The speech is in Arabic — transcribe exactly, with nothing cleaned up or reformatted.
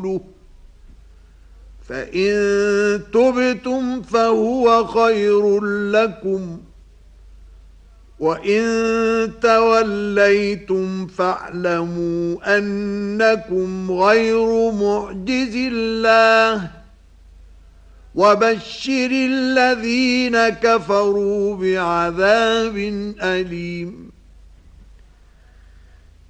ورسوله فإن تبتم فهو خير لكم وإن توليتم فاعلموا أنكم غير معجز الله وبشر الذين كفروا بعذاب أليم